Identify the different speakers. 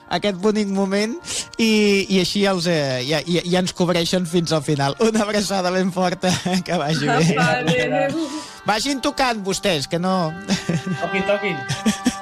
Speaker 1: aquest bonic moment i així ja ens cobreixen fins al final. Una abraçada ben forta, que vagi bé.
Speaker 2: Vale.
Speaker 1: Vagin tocant vostès, que no...
Speaker 3: Toquin.